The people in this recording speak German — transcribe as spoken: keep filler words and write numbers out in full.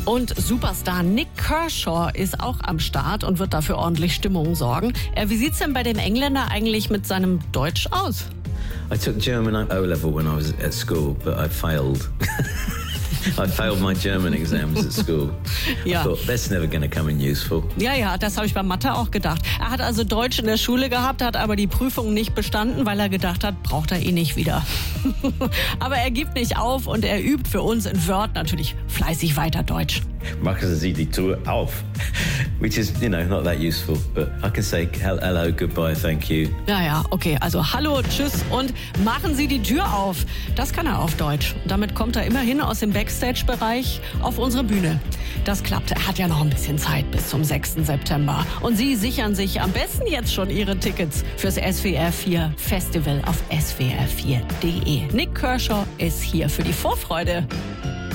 Und Superstar Nick Kershaw ist auch am Start und wird dafür ordentlich Stimmung sorgen. Äh, wie sieht's denn bei dem Engländer eigentlich mit seinem Deutsch aus? I took German at O-level when I was at school, but I failed. I failed my German exams at school. Ja. I thought, that's never going to come in useful. Ja, ja, das habe ich bei Mathe auch gedacht. Er hat also Deutsch in der Schule gehabt, hat aber die Prüfung nicht bestanden, weil er gedacht hat, braucht er eh nicht wieder. Aber er gibt nicht auf und er übt für uns in Word natürlich fleißig weiter Deutsch. Machen Sie die Tür auf, which is, you know, not that useful, but I can say hello, goodbye, thank you. Ja, ja, okay, also hallo, tschüss und machen Sie die Tür auf. Das kann er auf Deutsch. Damit kommt er immerhin aus dem Backstage-Bereich auf unsere Bühne. Das klappt. Er hat ja noch ein bisschen Zeit bis zum sechsten September. Und Sie sichern sich am besten jetzt schon Ihre Tickets fürs S W R vier Festival auf S W R vier Punkt de. Nick Kershaw ist hier für die Vorfreude.